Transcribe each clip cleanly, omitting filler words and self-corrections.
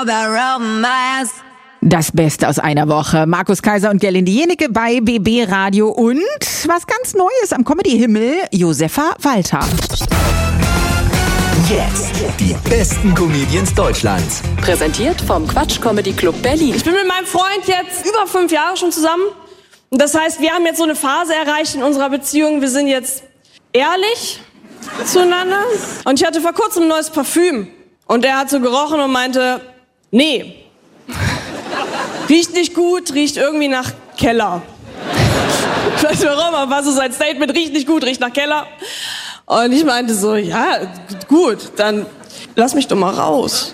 Das Beste aus einer Woche. Markus Kaiser und Gerlinde Jenike bei BB Radio und was ganz Neues am Comedy-Himmel, Josefa Walter. Jetzt die besten Comedians Deutschlands. Präsentiert vom Quatsch Comedy Club Berlin. Ich bin mit meinem Freund jetzt über 5 Jahre schon zusammen. Und das heißt, wir haben jetzt so eine Phase erreicht in unserer Beziehung. Wir sind jetzt ehrlich zueinander. Und ich hatte vor kurzem ein neues Parfüm. Und er hat so gerochen und meinte, nee, riecht nicht gut, riecht irgendwie nach Keller. Ich weiß nicht warum, aber war so sein Statement, riecht nicht gut, riecht nach Keller. Und ich meinte so, ja, gut, dann lass mich doch mal raus.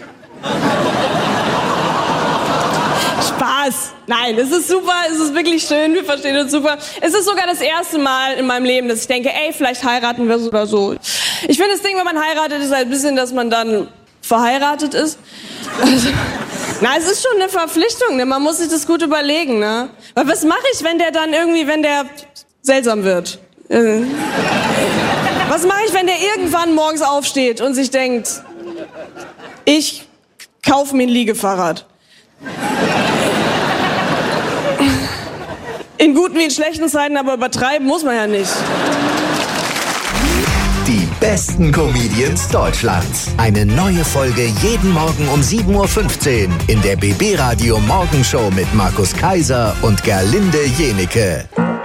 Spaß. Nein, es ist super, es ist wirklich schön, wir verstehen uns super. Es ist sogar das erste Mal in meinem Leben, dass ich denke, ey, vielleicht heiraten wir oder so. Ich finde das Ding, wenn man heiratet, ist halt ein bisschen, dass man dann verheiratet ist. Also, na, es ist schon eine Verpflichtung, ne? Man muss sich das gut überlegen, ne? Weil was mache ich, wenn der seltsam wird? Was mache ich, wenn der irgendwann morgens aufsteht und sich denkt, ich kaufe mir ein Liegefahrrad? In guten wie in schlechten Zeiten, aber übertreiben muss man ja nicht. Die besten Comedians Deutschlands. Eine neue Folge jeden Morgen um 7:15 Uhr in der BB Radio Morgenshow mit Markus Kaiser und Gerlinde Jenike.